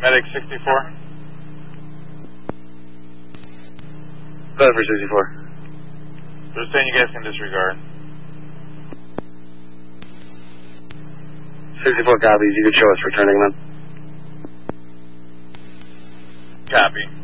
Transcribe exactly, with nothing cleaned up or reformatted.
Medic sixty-four. Go ahead for sixty-four. They're saying you guys can disregard. sixty-four copies. You can show us returning them. Copy.